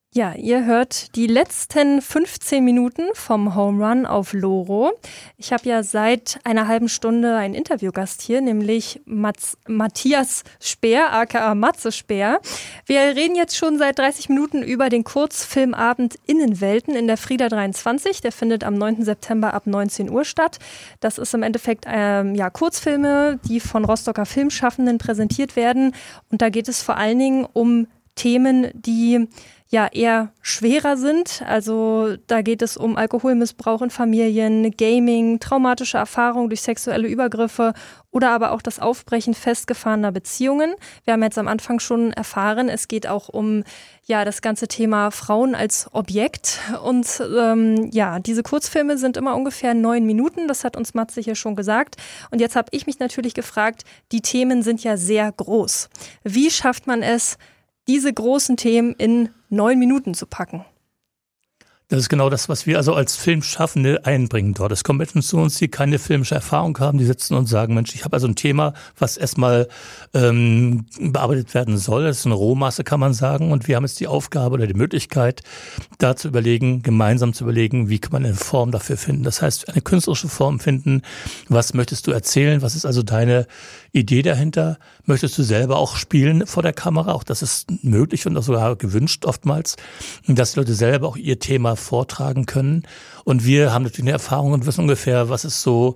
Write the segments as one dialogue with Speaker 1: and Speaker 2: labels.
Speaker 1: Ja, ihr hört die letzten 15 Minuten vom Home Run auf Loro. Ich habe ja seit einer halben Stunde einen Interviewgast hier, nämlich Matthias Speer, aka Matze Speer. Wir reden jetzt schon seit 30 Minuten über den Kurzfilmabend Innenwelten in der Frida 23. Der findet am 9. September ab 19 Uhr statt. Das ist im Endeffekt Kurzfilme, die von Rostocker Filmschaffenden präsentiert werden. Und da geht es vor allen Dingen um Themen, die eher schwerer sind. Also da geht es um Alkoholmissbrauch in Familien, Gaming, traumatische Erfahrungen durch sexuelle Übergriffe oder aber auch das Aufbrechen festgefahrener Beziehungen. Wir haben jetzt am Anfang schon erfahren, es geht auch um das ganze Thema Frauen als Objekt. Und diese Kurzfilme sind immer ungefähr 9 Minuten. Das hat uns Matze hier schon gesagt. Und jetzt habe ich mich natürlich gefragt, die Themen sind ja sehr groß. Wie schafft man es, diese großen Themen in 9 Minuten zu packen?
Speaker 2: Das ist genau das, was wir also als Filmschaffende einbringen dort. Es kommen Menschen zu uns, die keine filmische Erfahrung haben, die sitzen und sagen, Mensch, ich habe also ein Thema, was erstmal bearbeitet werden soll. Das ist eine Rohmasse, kann man sagen. Und wir haben jetzt die Aufgabe oder die Möglichkeit, da zu überlegen, gemeinsam zu überlegen, wie kann man eine Form dafür finden. Das heißt, eine künstlerische Form finden. Was möchtest du erzählen? Was ist also deine Idee dahinter? Möchtest du selber auch spielen vor der Kamera? Auch das ist möglich und auch sogar gewünscht oftmals, dass die Leute selber auch ihr Thema vortragen können. Und wir haben natürlich eine Erfahrung und wissen ungefähr, was ist so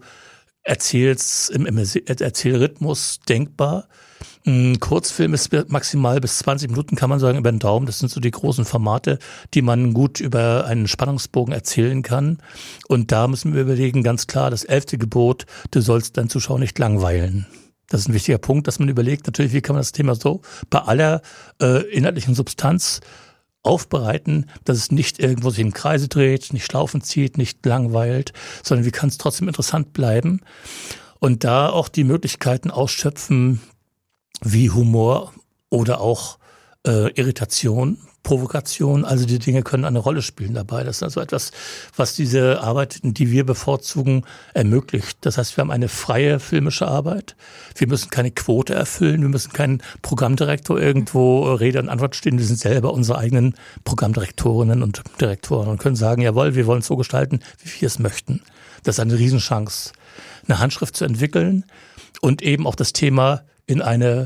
Speaker 2: im Erzählrhythmus denkbar. Ein Kurzfilm ist maximal bis 20 Minuten, kann man sagen, über den Daumen. Das sind so die großen Formate, die man gut über einen Spannungsbogen erzählen kann. Und da müssen wir überlegen, ganz klar, das 11. Gebot, du sollst deinen Zuschauer nicht langweilen. Das ist ein wichtiger Punkt, dass man überlegt, natürlich, wie kann man das Thema so bei aller inhaltlichen Substanz aufbereiten, dass es nicht irgendwo sich in Kreise dreht, nicht Schlaufen zieht, nicht langweilt, sondern wie kann es trotzdem interessant bleiben und da auch die Möglichkeiten ausschöpfen, wie Humor oder auch Irritation, Provokation, also die Dinge können eine Rolle spielen dabei. Das ist also etwas, was diese Arbeit, die wir bevorzugen, ermöglicht. Das heißt, wir haben eine freie filmische Arbeit. Wir müssen keine Quote erfüllen. Wir müssen keinen Programmdirektor irgendwo Rede und Antwort stehen. Wir sind selber unsere eigenen Programmdirektorinnen und Direktoren und können sagen, jawohl, wir wollen es so gestalten, wie wir es möchten. Das ist eine Riesenchance, eine Handschrift zu entwickeln und eben auch das Thema in eine,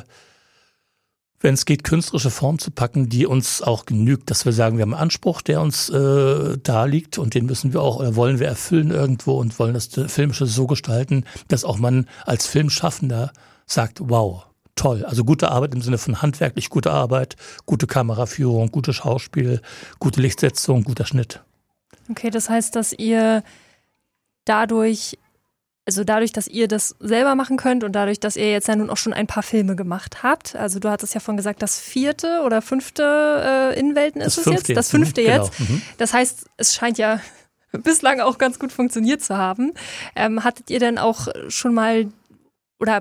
Speaker 2: wenn es geht, künstlerische Form zu packen, die uns auch genügt, dass wir sagen, wir haben einen Anspruch, der uns da liegt und den müssen wir auch oder wollen wir erfüllen irgendwo und wollen das Filmische so gestalten, dass auch man als Filmschaffender sagt, wow, toll. Also gute Arbeit im Sinne von handwerklich gute Arbeit, gute Kameraführung, gutes Schauspiel, gute Lichtsetzung, guter Schnitt.
Speaker 1: Okay, das heißt, dass ihr dadurch, dass ihr das selber machen könnt und dadurch, dass ihr jetzt ja nun auch schon ein paar Filme gemacht habt, also du hattest ja vorhin gesagt, das 4. oder 5. Innenwelten ist es jetzt? Das 5. jetzt. Genau. Das heißt, es scheint ja bislang auch ganz gut funktioniert zu haben. Hattet ihr denn auch schon mal, oder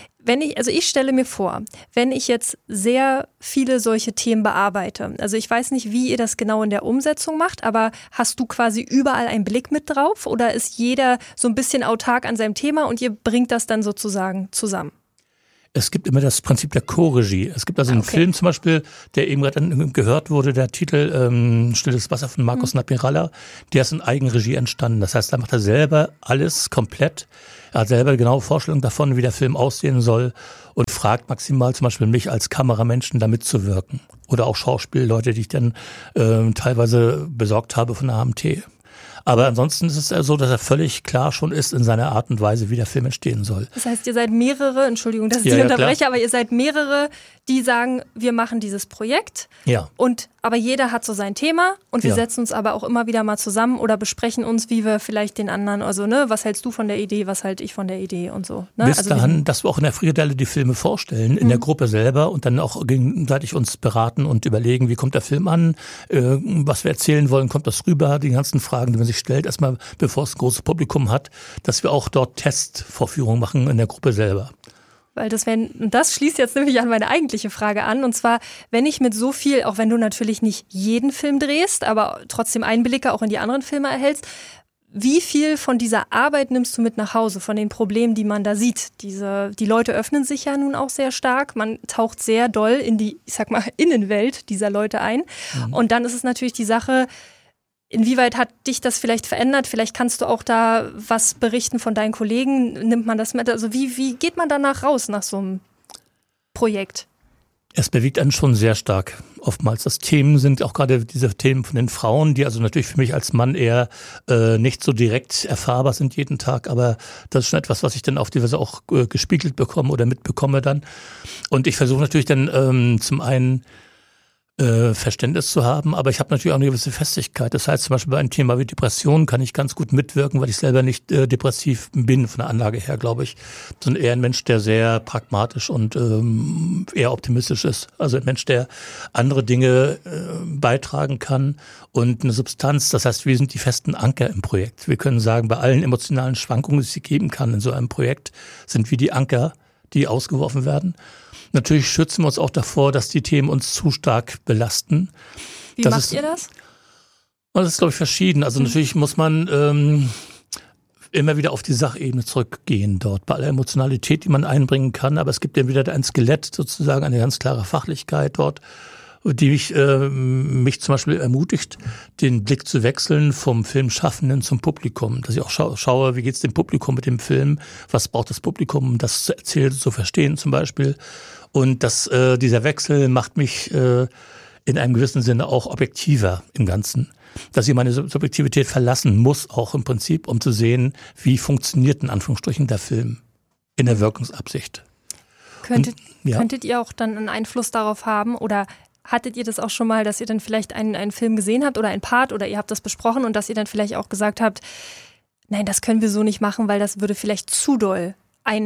Speaker 1: ich stelle mir vor, wenn ich jetzt sehr viele solche Themen bearbeite, also ich weiß nicht, wie ihr das genau in der Umsetzung macht, aber hast du quasi überall einen Blick mit drauf oder ist jeder so ein bisschen autark an seinem Thema und ihr bringt das dann sozusagen zusammen?
Speaker 2: Es gibt immer das Prinzip der Co-Regie. Es gibt also einen Film zum Beispiel, der eben gerade gehört wurde, der Titel Stilles Wasser von Markus Napiralla, der ist in Eigenregie entstanden. Das heißt, da macht er selber alles komplett. Er hat selber genaue Vorstellungen davon, wie der Film aussehen soll und fragt maximal zum Beispiel mich als Kameramenschen da mitzuwirken. Oder auch Schauspielleute, die ich dann teilweise besorgt habe von der HMT. Aber ansonsten ist es ja so, dass er völlig klar schon ist in seiner Art und Weise, wie der Film entstehen soll.
Speaker 1: Das heißt, ihr seid mehrere, Entschuldigung, dass ich dich unterbreche, klar. Aber ihr seid mehrere, die sagen, wir machen dieses Projekt.
Speaker 2: Ja.
Speaker 1: Aber jeder hat so sein Thema und wir setzen uns aber auch immer wieder mal zusammen oder besprechen uns, wie wir vielleicht den anderen, also was hältst du von der Idee, was halte ich von der Idee und so. Ne?
Speaker 2: Bis dahin, dass wir auch in der Friedelle die Filme vorstellen, in der Gruppe selber und dann auch gegenseitig uns beraten und überlegen, wie kommt der Film an, was wir erzählen wollen, kommt das rüber, die ganzen Fragen, die man sich stellt, erstmal bevor es ein großes Publikum hat, dass wir auch dort Testvorführungen machen in der Gruppe selber.
Speaker 1: Weil das schließt jetzt nämlich an meine eigentliche Frage an. Und zwar, wenn ich mit so viel, auch wenn du natürlich nicht jeden Film drehst, aber trotzdem Einblicke auch in die anderen Filme erhältst, wie viel von dieser Arbeit nimmst du mit nach Hause, von den Problemen, die man da sieht? Die Leute öffnen sich ja nun auch sehr stark. Man taucht sehr doll in die, ich sag mal, Innenwelt dieser Leute ein. Und dann ist es natürlich die Sache, inwieweit hat dich das vielleicht verändert? Vielleicht kannst du auch da was berichten von deinen Kollegen. Nimmt man das mit? Also wie geht man danach raus nach so einem Projekt?
Speaker 2: Es bewegt einen schon sehr stark. Oftmals das Themen sind auch gerade diese Themen von den Frauen, die also natürlich für mich als Mann eher nicht so direkt erfahrbar sind jeden Tag, aber das ist schon etwas, was ich dann auf die Weise auch gespiegelt bekomme oder mitbekomme dann. Und ich versuche natürlich dann zum einen Verständnis zu haben, aber ich habe natürlich auch eine gewisse Festigkeit. Das heißt zum Beispiel bei einem Thema wie Depression kann ich ganz gut mitwirken, weil ich selber nicht depressiv bin von der Anlage her, glaube ich, sondern eher ein Mensch, der sehr pragmatisch und eher optimistisch ist. Also ein Mensch, der andere Dinge beitragen kann und eine Substanz. Das heißt, wir sind die festen Anker im Projekt. Wir können sagen, bei allen emotionalen Schwankungen, die es geben kann in so einem Projekt, sind wir die Anker, die ausgeworfen werden. Natürlich schützen wir uns auch davor, dass die Themen uns zu stark belasten.
Speaker 1: Wie macht ihr das?
Speaker 2: Das ist, glaube ich, verschieden. Also natürlich muss man immer wieder auf die Sachebene zurückgehen dort, bei aller Emotionalität, die man einbringen kann. Aber es gibt ja wieder ein Skelett, sozusagen eine ganz klare Fachlichkeit dort, die mich zum Beispiel ermutigt, den Blick zu wechseln vom Filmschaffenden zum Publikum. Dass ich auch schaue, wie geht's dem Publikum mit dem Film, was braucht das Publikum, um das zu erzählen, zu verstehen zum Beispiel. Und dieser Wechsel macht mich in einem gewissen Sinne auch objektiver im Ganzen. Dass ich meine Subjektivität verlassen muss, auch im Prinzip, um zu sehen, wie funktioniert in Anführungsstrichen der Film in der Wirkungsabsicht.
Speaker 1: Könntet ihr auch dann einen Einfluss darauf haben oder hattet ihr das auch schon mal, dass ihr dann vielleicht einen Film gesehen habt oder ein Part oder ihr habt das besprochen und dass ihr dann vielleicht auch gesagt habt, nein, das können wir so nicht machen, weil das würde vielleicht zu doll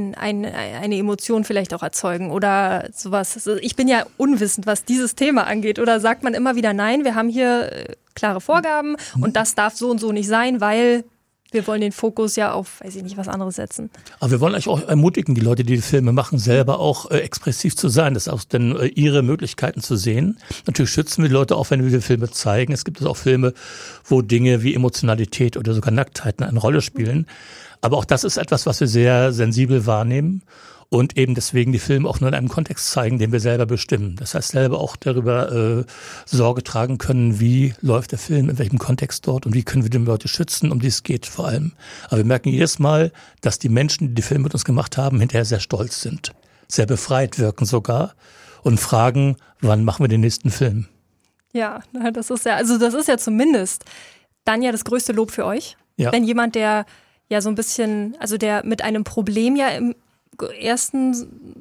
Speaker 1: eine Emotion vielleicht auch erzeugen oder sowas. Also ich bin ja unwissend, was dieses Thema angeht. Oder sagt man immer wieder, nein, wir haben hier klare Vorgaben und das darf so und so nicht sein, weil wir wollen den Fokus ja auf, weiß ich nicht, was anderes setzen.
Speaker 2: Aber wir wollen eigentlich auch ermutigen, die Leute, die die Filme machen, selber auch expressiv zu sein, das auch dann ihre Möglichkeiten zu sehen. Natürlich schützen wir die Leute auch, wenn wir die Filme zeigen. Es gibt auch Filme, wo Dinge wie Emotionalität oder sogar Nacktheiten eine Rolle spielen. Aber auch das ist etwas, was wir sehr sensibel wahrnehmen und eben deswegen die Filme auch nur in einem Kontext zeigen, den wir selber bestimmen. Das heißt, selber auch darüber Sorge tragen können, wie läuft der Film, in welchem Kontext dort und wie können wir die Leute schützen, um die es geht vor allem. Aber wir merken jedes Mal, dass die Menschen, die die Filme mit uns gemacht haben, hinterher sehr stolz sind, sehr befreit wirken sogar und fragen, wann machen wir den nächsten Film?
Speaker 1: Ja, das ist ja zumindest dann ja das größte Lob für euch.
Speaker 2: Ja.
Speaker 1: Wenn jemand, der ja so ein bisschen, also der mit einem Problem ja im ersten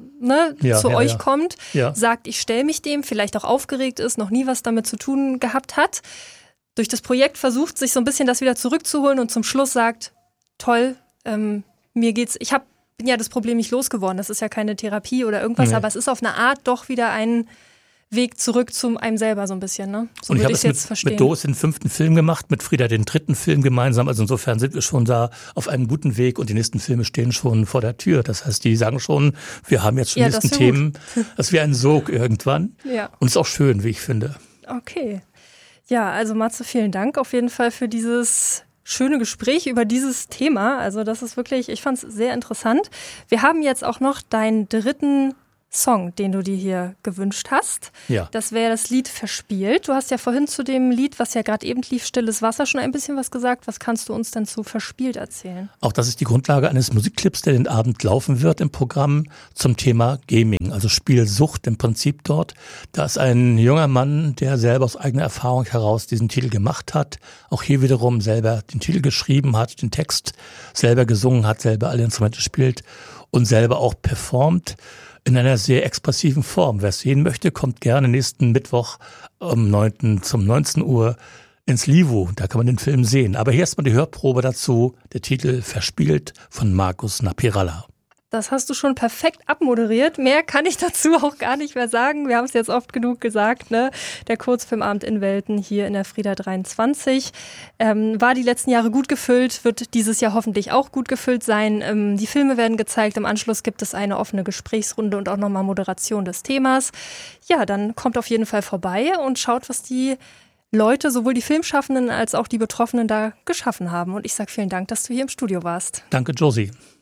Speaker 1: zu euch kommt, sagt, ich stelle mich dem, vielleicht auch aufgeregt ist, noch nie was damit zu tun gehabt hat, durch das Projekt versucht, sich so ein bisschen das wieder zurückzuholen und zum Schluss sagt, toll, mir geht's, bin ja das Problem nicht losgeworden, das ist ja keine Therapie oder irgendwas, aber es ist auf eine Art doch wieder ein Weg zurück zu einem selber so ein bisschen, ne? So
Speaker 2: und ich habe
Speaker 1: es jetzt verstehen.
Speaker 2: Mit Doris den 5. Film gemacht, mit Frieda den 3. Film gemeinsam. Also insofern sind wir schon da auf einem guten Weg und die nächsten Filme stehen schon vor der Tür. Das heißt, die sagen schon, wir haben jetzt schon die nächsten Themen. Das wäre ein Sog irgendwann. Ja. Und ist auch schön, wie ich finde.
Speaker 1: Okay. Ja, also Matze, vielen Dank auf jeden Fall für dieses schöne Gespräch über dieses Thema. Also das ist wirklich, ich fand es sehr interessant. Wir haben jetzt auch noch deinen 3. Song, den du dir hier gewünscht hast.
Speaker 2: Ja.
Speaker 1: Das wäre das Lied Verspielt. Du hast ja vorhin zu dem Lied, was ja gerade eben lief, Stilles Wasser, schon ein bisschen was gesagt. Was kannst du uns denn zu Verspielt erzählen?
Speaker 2: Auch das ist die Grundlage eines Musikclips, der den Abend laufen wird im Programm zum Thema Gaming, also Spielsucht im Prinzip dort. Da ist ein junger Mann, der selber aus eigener Erfahrung heraus diesen Titel gemacht hat, auch hier wiederum selber den Titel geschrieben hat, den Text selber gesungen hat, selber alle Instrumente spielt und selber auch performt. In einer sehr expressiven Form. Wer es sehen möchte, kommt gerne nächsten Mittwoch um 19 Uhr ins Livo. Da kann man den Film sehen. Aber hier erstmal die Hörprobe dazu. Der Titel Verspielt von Markus Napiralla.
Speaker 1: Das hast du schon perfekt abmoderiert. Mehr kann ich dazu auch gar nicht mehr sagen. Wir haben es jetzt oft genug gesagt, ne? Der Kurzfilmabend in Welten hier in der Frieda 23 war die letzten Jahre gut gefüllt, wird dieses Jahr hoffentlich auch gut gefüllt sein. Die Filme werden gezeigt. Im Anschluss gibt es eine offene Gesprächsrunde und auch nochmal Moderation des Themas. Ja, dann kommt auf jeden Fall vorbei und schaut, was die Leute, sowohl die Filmschaffenden als auch die Betroffenen da geschaffen haben. Und ich sage vielen Dank, dass du hier im Studio warst.
Speaker 2: Danke, Josie.